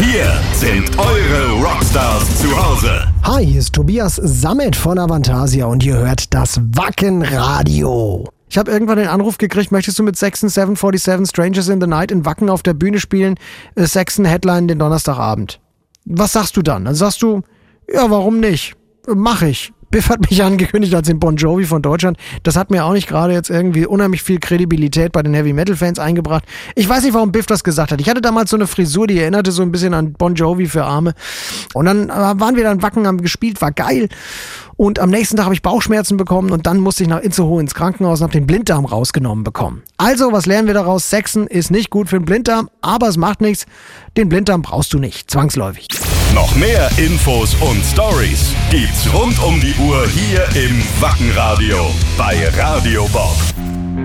Hier sind eure Rockstars zu Hause. Hi, hier ist Tobias Sammet von Avantasia und ihr hört das Wacken-Radio. Ich habe irgendwann den Anruf gekriegt, möchtest du mit Saxon 747 Strangers in the Night in Wacken auf der Bühne spielen? Saxon Headline den Donnerstagabend. Was sagst du dann? Dann sagst du, ja, warum nicht? Mach ich. Biff hat mich angekündigt als den Bon Jovi von Deutschland. Das hat mir auch nicht gerade jetzt irgendwie unheimlich viel Kredibilität bei den Heavy-Metal-Fans eingebracht. Ich weiß nicht, warum Biff das gesagt hat. Ich hatte damals so eine Frisur, die erinnerte so ein bisschen an Bon Jovi für Arme. Und dann waren wir da in Wacken, haben gespielt, war geil. Und am nächsten Tag habe ich Bauchschmerzen bekommen und dann musste ich nach Itzehoe ins Krankenhaus und habe den Blinddarm rausgenommen bekommen. Also, was lernen wir daraus? Saxon ist nicht gut für den Blinddarm, aber es macht nichts. Den Blinddarm brauchst du nicht, zwangsläufig. Noch mehr Infos und Stories gibt's rund um die Uhr hier im Wacken-Radio bei Radio Bob.